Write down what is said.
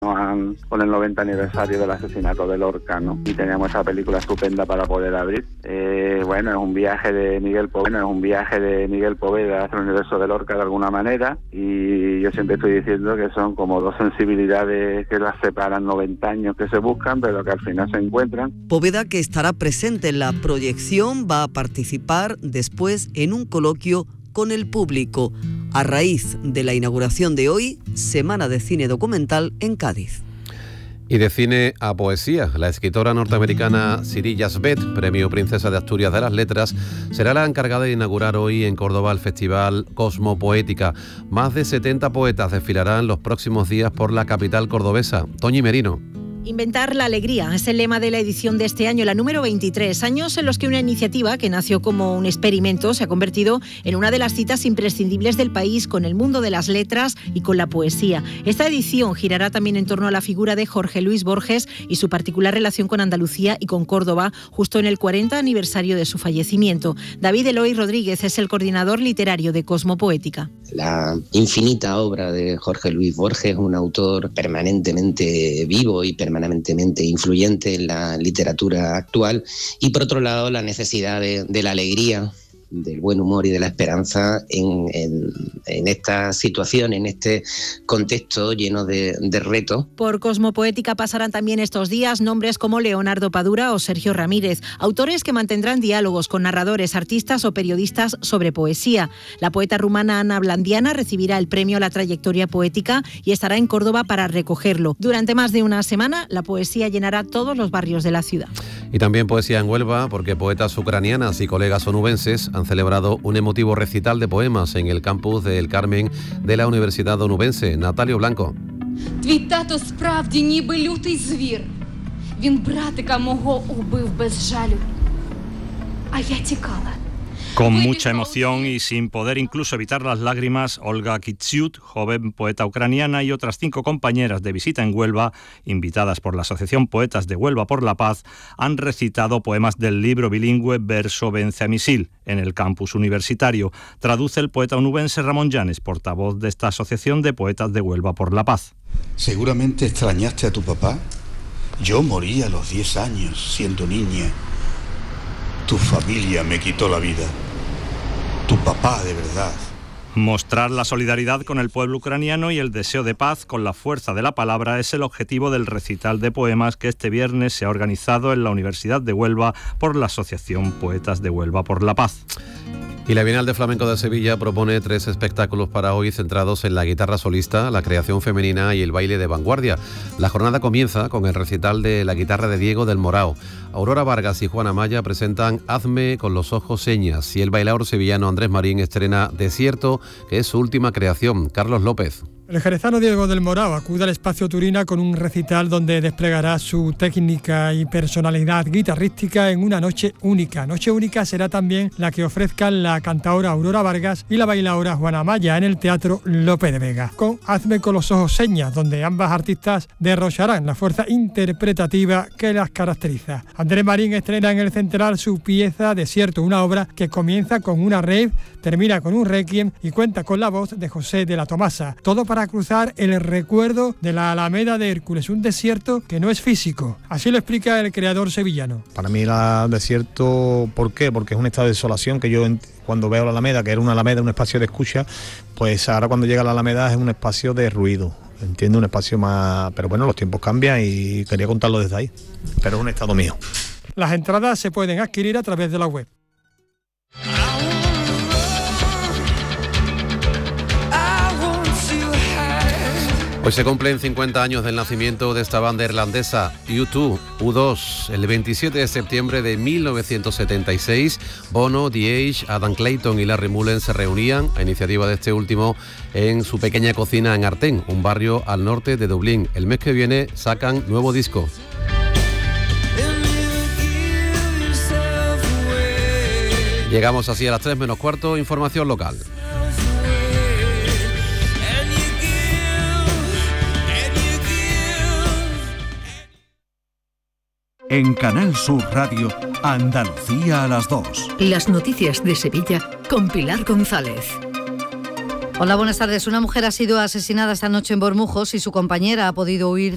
estábamos con el 90 aniversario del asesinato de Lorca, ¿no? Y teníamos esa película estupenda para poder abrir. Bueno, es un viaje de Miguel Poveda hacia el universo de Lorca de alguna manera, y yo siempre estoy diciendo que son como dos sensibilidades que las separan 90 años que se buscan, pero que al final se encuentran. Poveda, que estará presente en la proyección, va a participar después en un coloquio con el público, a raíz de la inauguración de hoy, Semana de Cine Documental en Cádiz. Y de cine a poesía, la escritora norteamericana Siri Yazbek, Premio Princesa de Asturias de las Letras, será la encargada de inaugurar hoy en Córdoba el festival Cosmo Poética. Más de 70 poetas desfilarán los próximos días por la capital cordobesa. Toñi Merino. Inventar la alegría es el lema de la edición de este año, la número 23, años en los que una iniciativa que nació como un experimento se ha convertido en una de las citas imprescindibles del país con el mundo de las letras y con la poesía. Esta edición girará también en torno a la figura de Jorge Luis Borges y su particular relación con Andalucía y con Córdoba, justo en el 40 aniversario de su fallecimiento. David Eloy Rodríguez es el coordinador literario de Cosmo Poética. La infinita obra de Jorge Luis Borges, un autor permanentemente vivo y permanentemente influyente en la literatura actual, y por otro lado la necesidad de la alegría, del buen humor y de la esperanza en esta situación, en este contexto lleno de retos. Por Cosmo Poética pasarán también estos días nombres como Leonardo Padura o Sergio Ramírez, autores que mantendrán diálogos con narradores, artistas o periodistas sobre poesía. La poeta rumana Ana Blandiana recibirá el premio a la trayectoria poética y estará en Córdoba para recogerlo. Durante más de una semana, la poesía llenará todos los barrios de la ciudad. Y también poesía en Huelva, porque poetas ucranianas y colegas onubenses han celebrado un emotivo recital de poemas en el campus del Carmen de la Universidad Onubense. Natalio Blanco. Твій тато справді ніби лютий звір. Він братика мого убив без жалю. А я тікала. Con mucha emoción y sin poder incluso evitar las lágrimas, Olga Kitsiut, joven poeta ucraniana, y otras 5 compañeras de visita en Huelva, invitadas por la Asociación Poetas de Huelva por la Paz, han recitado poemas del libro bilingüe Verso vence a misil en el campus universitario. Traduce el poeta onubense Ramón Llanes, portavoz de esta Asociación de Poetas de Huelva por la Paz. Seguramente extrañaste a tu papá. Yo morí a los 10 años, siendo niña. Tu familia me quitó la vida. Tu papá de verdad. Mostrar la solidaridad con el pueblo ucraniano y el deseo de paz con la fuerza de la palabra es el objetivo del recital de poemas que este viernes se ha organizado en la Universidad de Huelva por la Asociación Poetas de Huelva por la Paz. Y la Bienal de Flamenco de Sevilla propone 3 espectáculos para hoy centrados en la guitarra solista, la creación femenina y el baile de vanguardia. La jornada comienza con el recital de la guitarra de Diego del Morao. Aurora Vargas y Juana Maya presentan Hazme con los ojos señas, y el bailaor sevillano Andrés Marín estrena Desierto, que es su última creación. Carlos López. El jerezano Diego del Morao acude al Espacio Turina con un recital donde desplegará su técnica y personalidad guitarrística en una noche única. Noche única será también la que ofrezcan la cantaora Aurora Vargas y la bailaora Juana Maya en el Teatro Lope de Vega, con Hazme con los ojos señas, donde ambas artistas derrocharán la fuerza interpretativa que las caracteriza. Andrés Marín estrena en el Central su pieza Desierto, una obra que comienza con una rave, termina con un requiem y cuenta con la voz de José de la Tomasa. Todo para cruzar el recuerdo de la Alameda de Hércules, un desierto que no es físico. Así lo explica el creador sevillano. Para mí el desierto, ¿por qué? Porque es un estado de desolación que yo cuando veo la Alameda, que era una Alameda, un espacio de escucha, pues ahora cuando llega a la Alameda es un espacio de ruido. Entiendo, un espacio más... Pero bueno, los tiempos cambian y quería contarlo desde ahí. Pero es un estado mío. Las entradas se pueden adquirir a través de la web. Hoy se cumplen 50 años del nacimiento de esta banda irlandesa U2, U2. El 27 de septiembre de 1976, Bono, The Edge, Adam Clayton y Larry Mullen se reunían, a iniciativa de este último, en su pequeña cocina en Artén, un barrio al norte de Dublín. El mes que viene sacan nuevo disco. Llegamos así a las 3 menos cuarto, información local. En Canal Sur Radio, Andalucía a las 2. Las noticias de Sevilla con Pilar González. Hola, buenas tardes. Una mujer ha sido asesinada esta noche en Bormujos y su compañera ha podido huir